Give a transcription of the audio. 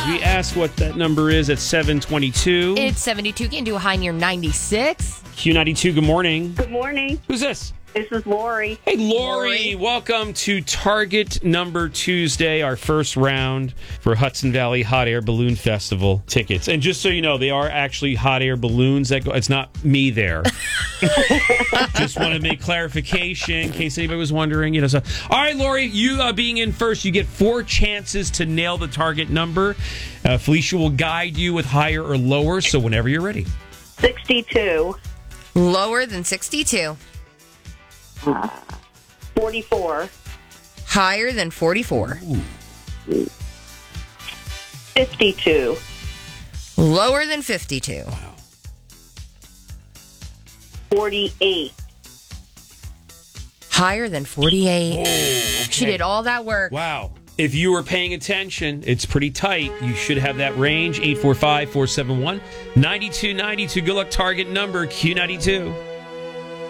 As we ask what that number is at 7:22. It's 72. Can do a high near 96. Q92, good morning. Good morning. Who's this? This is Lori. Hey, Lori. Welcome to Target Number Tuesday, our first round for Hudson Valley Hot Air Balloon Festival tickets. And just so you know, they are actually hot air balloons that go. It's not me there. Just want to make clarification in case anybody was wondering. So, all right, Lori, you being in first, you get 4 chances to nail the target number. Felicia will guide you with higher or lower. So whenever you're ready. 62. Lower than 62. 44. Higher than 44. 52. Lower than 52. 48. Higher than 48. Okay. She did all that work. Wow. If you were paying attention, it's pretty tight. You should have that range, 845-471-9292. Good luck, target number, Q92.